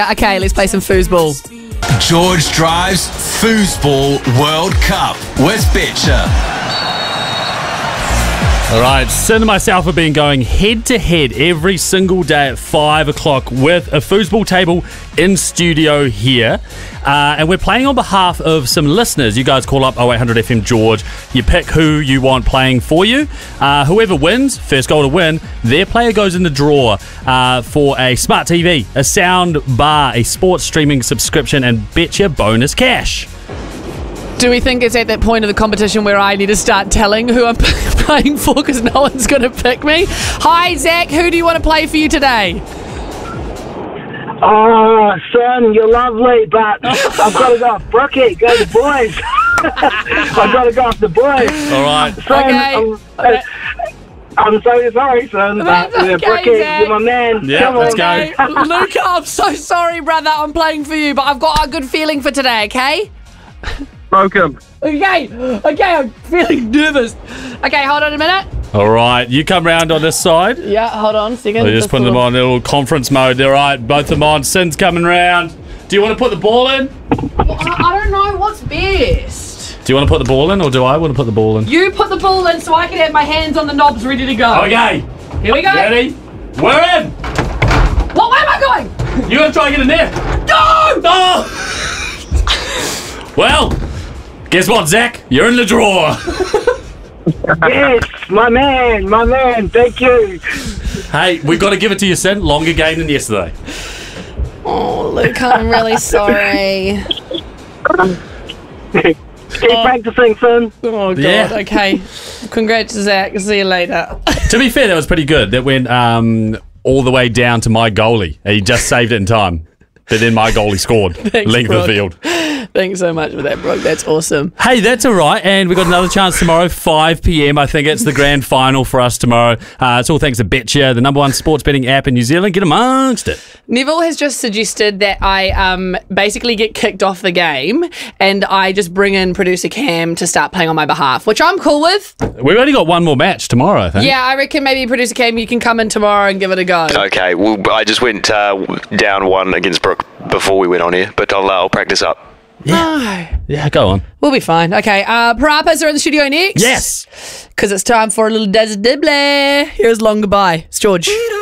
Okay, let's play some foosball. George drives Foosball World Cup with Betcha. All right, Sin and myself have been going head-to-head every single day at 5 o'clock with a foosball table in studio here. And we're playing on behalf of some listeners. You guys call up 0800 FM George. You pick who you want playing for you. Whoever wins, first goal to win, their player goes in the draw for a smart TV, a sound bar, a sports streaming subscription, and Betcha bonus cash. Do we think it's at that point of the competition where I need to start telling who I'm playing for because no one's going to pick me? Hi, Zach. Who do you want to play for you today? Oh, son, you're lovely, but I've got to go off Brookie. Go the boys. I've got to go off the boys. All right. Son, Okay. I'm so sorry, son, but That's okay, Brookie, Zach. you're my man. Yeah, Come let's on. go. Luca, I'm so sorry, brother. I'm playing for you, but I've got a good feeling for today, okay? Welcome. Okay, I'm feeling nervous. Okay, hold on a minute. All right, you come round on this side. Yeah, hold on a second. We're just putting them on a little conference mode. All right, both of them on. Sin's coming round. Do you want to put the ball in? Well, I don't know what's best. Do you want to put the ball in, or do I want to put the ball in? You put the ball in so I can have my hands on the knobs ready to go. Okay. Here we go. Ready? We're in. What way am I going? You got to try and get in there. No! No! Well, guess what, Zach? You're in the drawer. Yes, my man. Thank you. Hey, we've got to give it to you, Sin. Longer game than yesterday. Oh, Luke, I'm really sorry. Keep practicing, son. Oh, God. Yeah. Okay. Congrats, Zach. See you later. To be fair, that was pretty good. That went all the way down to my goalie. He just saved it in time. But then my goalie scored. Thanks, Length of the field. Thanks so much for that, Brooke. That's awesome. Hey, that's all right. And we've got another chance tomorrow, 5 p.m. I think it's the grand final for us tomorrow. It's all thanks to Betcha, the #1 sports betting app in New Zealand. Get amongst it. Neville has just suggested that I basically get kicked off the game and I just bring in producer Cam to start playing on my behalf, which I'm cool with. We've only got one more match tomorrow, I think. Yeah, I reckon maybe producer Cam, you can come in tomorrow and give it a go. Okay, well, I just went down one against Brooke before we went on here, but I'll practice up. Yeah, go on. We'll be fine. Okay, Parapas are in the studio next. Yes. Because it's time for a little Dazzle Dibble. Here's Long Goodbye. It's George.